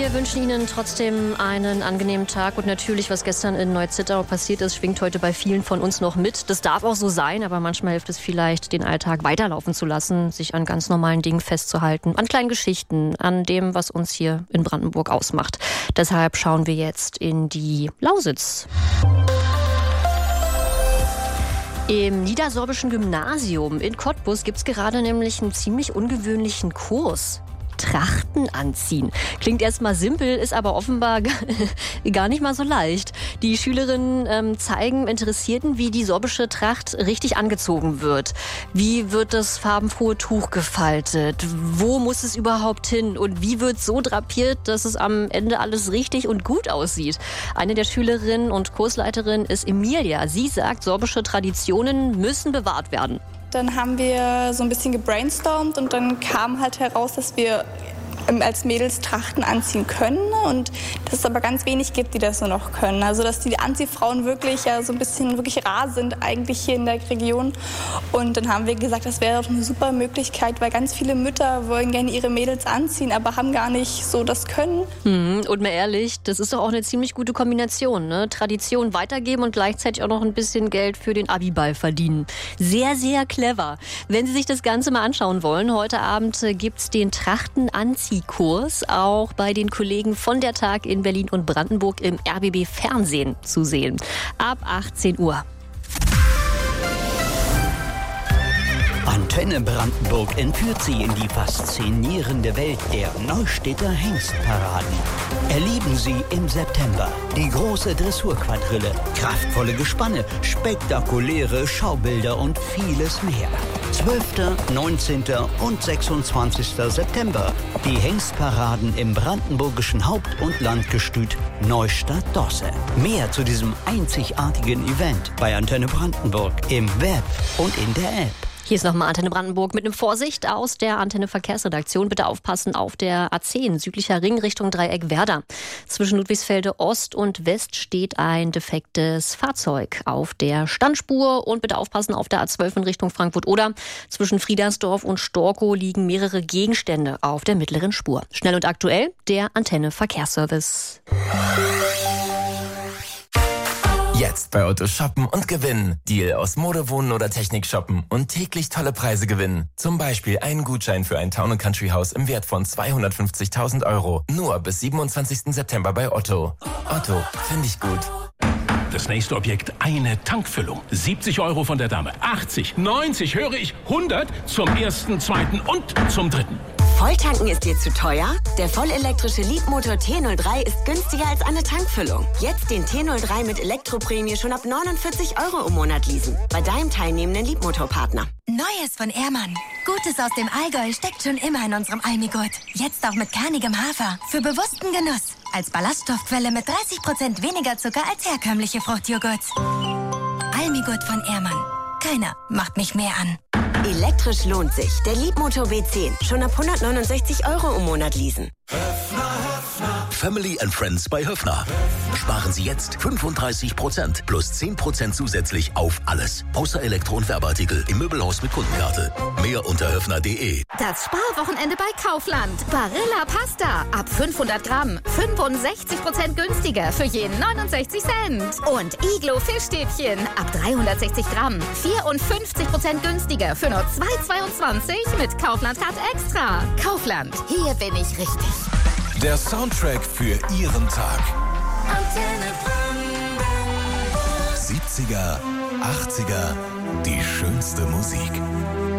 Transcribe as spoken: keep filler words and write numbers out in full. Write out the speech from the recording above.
Wir wünschen Ihnen trotzdem einen angenehmen Tag und natürlich, was gestern in Neuzittau passiert ist, schwingt heute bei vielen von uns noch mit. Das darf auch so sein, aber manchmal hilft es vielleicht, den Alltag weiterlaufen zu lassen, sich an ganz normalen Dingen festzuhalten, an kleinen Geschichten, an dem, was uns hier in Brandenburg ausmacht. Deshalb schauen wir jetzt in die Lausitz. Im Niedersorbischen Gymnasium in Cottbus gibt es gerade nämlich einen ziemlich ungewöhnlichen Kurs. Trachten anziehen. Klingt erstmal simpel, ist aber offenbar gar nicht mal so leicht. Die Schülerinnen ähm, zeigen Interessierten, wie die sorbische Tracht richtig angezogen wird. Wie wird das farbenfrohe Tuch gefaltet? Wo muss es überhaupt hin? Und wie wird so drapiert, dass es am Ende alles richtig und gut aussieht? Eine der Schülerinnen und Kursleiterin ist Emilia. Sie sagt, sorbische Traditionen müssen bewahrt werden. Dann haben wir so ein bisschen gebrainstormt und dann kam halt heraus, dass wir als Mädels Trachten anziehen können und dass es aber ganz wenig gibt, die das nur noch können. Also dass die Anziehfrauen wirklich ja so ein bisschen wirklich rar sind eigentlich hier in der Region. Und dann haben wir gesagt, das wäre doch eine super Möglichkeit, weil ganz viele Mütter wollen gerne ihre Mädels anziehen, aber haben gar nicht so das Können. Hm, und mal ehrlich, das ist doch auch eine ziemlich gute Kombination, ne? Tradition weitergeben und gleichzeitig auch noch ein bisschen Geld für den Abiball verdienen. Sehr, sehr clever. Wenn Sie sich das Ganze mal anschauen wollen, heute Abend gibt's den Trachtenanzieh Kurs auch bei den Kollegen von der Tag in Berlin und Brandenburg im R B B Fernsehen zu sehen. Ab achtzehn Uhr. Antenne Brandenburg entführt Sie in die faszinierende Welt der Neustädter Hengstparaden. Erleben Sie im September die große Dressurquadrille, kraftvolle Gespanne, spektakuläre Schaubilder und vieles mehr. zwölften, neunzehnten und sechsundzwanzigsten September. Die Hengstparaden im brandenburgischen Haupt- und Landgestüt Neustadt-Dosse. Mehr zu diesem einzigartigen Event bei Antenne Brandenburg im Web und in der App. Hier ist nochmal Antenne Brandenburg mit einem Vorsicht aus der Antenne Verkehrsredaktion. Bitte aufpassen auf der A zehn, südlicher Ring Richtung Dreieck Werder. Zwischen Ludwigsfelde Ost und West steht ein defektes Fahrzeug auf der Standspur. Und bitte aufpassen auf der A zwölf in Richtung Frankfurt-Oder. Zwischen Friedersdorf und Storkow liegen mehrere Gegenstände auf der mittleren Spur. Schnell und aktuell der Antenne Verkehrsservice. Jetzt bei Otto shoppen und gewinnen. Deal aus Mode, Wohnen oder Technik shoppen und täglich tolle Preise gewinnen. Zum Beispiel einen Gutschein für ein Town- und Country-Haus im Wert von zweihundertfünfzigtausend Euro. Nur bis siebenundzwanzigsten September bei Otto. Otto, finde ich gut. Das nächste Objekt, eine Tankfüllung. siebzig Euro von der Dame. achtzig, neunzig, höre ich, hundert zum ersten, zweiten und zum dritten. Volltanken ist dir zu teuer? Der vollelektrische Leapmotor T null drei ist günstiger als eine Tankfüllung. Jetzt den T null drei mit Elektroprämie schon ab neunundvierzig Euro im Monat leasen. Bei deinem teilnehmenden Leapmotor-Partner. Neues von Ehrmann. Gutes aus dem Allgäu steckt schon immer in unserem Almigurt. Jetzt auch mit kernigem Hafer. Für bewussten Genuss. Als Ballaststoffquelle mit dreißig Prozent weniger Zucker als herkömmliche Fruchtjoghurts. Almigurt von Ehrmann. Keiner macht mich mehr an. Elektrisch lohnt sich. Der Leapmotor B zehn. Schon ab hundertneunundsechzig Euro im Monat leasen. Family and Friends bei Höffner. Sparen Sie jetzt fünfunddreißig Prozent plus zehn Prozent zusätzlich auf alles. Außer Elektro- und Werbeartikel im Möbelhaus mit Kundenkarte. Mehr unter höffner punkt de. Das Sparwochenende bei Kaufland. Barilla Pasta. Ab fünfhundert Gramm. fünfundsechzig Prozent günstiger für jeden neunundsechzig Cent. Und Iglo Fischstäbchen. Ab dreihundertsechzig Gramm. vierundfünfzig Prozent günstiger für nur zwei Euro zweiundzwanzig mit Kaufland Card Extra. Kaufland. Hier bin ich richtig. Der Soundtrack für Ihren Tag. Antenne Brandenburg. siebziger, achtziger, die schönste Musik.